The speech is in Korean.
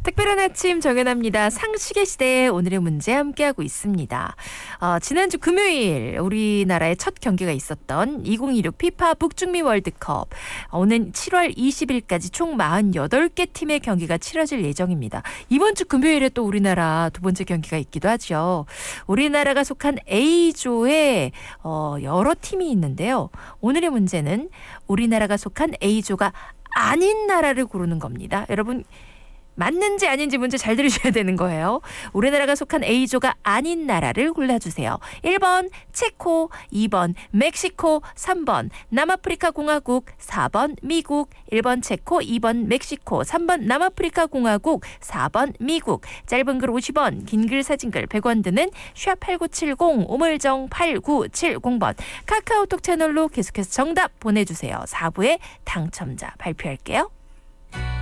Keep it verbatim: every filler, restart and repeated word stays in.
특별한 아침 정연합니다. 상식의 시대에 오늘의 문제 함께하고 있습니다. 어, 지난주 금요일 우리나라의 첫 경기가 있었던 이천이십육 피파 북중미 월드컵. 오는 칠월 이십일까지 총 사십팔 개 팀의 경기가 치러질 예정입니다. 이번 주 금요일에 또 우리나라 두 번째 경기가 있기도 하죠. 우리나라가 속한 A조에 어, 여러 팀이 있는데요. 오늘의 문제는 우리나라가 속한 A조가 아닌 나라를 고르는 겁니다. 여러분 맞는지 아닌지 문제 잘 들으셔야 되는 거예요. 우리나라가 속한 A조가 아닌 나라를 골라주세요. 일 번 체코, 이 번 멕시코, 삼 번 남아프리카 공화국, 사 번 미국. 일 번 체코, 이 번 멕시코, 삼 번 남아프리카 공화국, 사 번 미국. 짧은 글 오십 원, 긴 글 사진글 백 원 드는 샵 팔구칠공, 우물정 팔구칠공 번 카카오톡 채널로 계속해서 정답 보내주세요. 사 부에 당첨자 발표할게요.